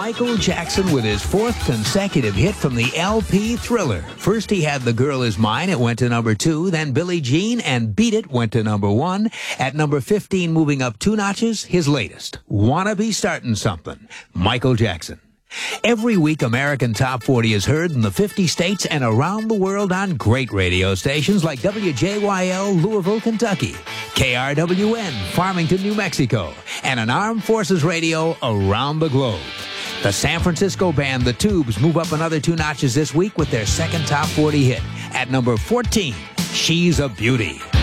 Michael Jackson with his fourth consecutive hit from the LP Thriller. First he had The Girl Is Mine, it went to number 2. Then Billie Jean and Beat It went to number 1. At number 15, moving up 2 notches, his latest, Wanna Be Startin' Something, Michael Jackson. Every week, American Top 40 is heard in the 50 states and around the world on great radio stations like WJYL, Louisville, Kentucky, KRWN, Farmington, New Mexico, and an Armed Forces radio around the globe. The San Francisco band The Tubes move up another 2 notches this week with their second Top 40 hit. At number 14, She's a Beauty.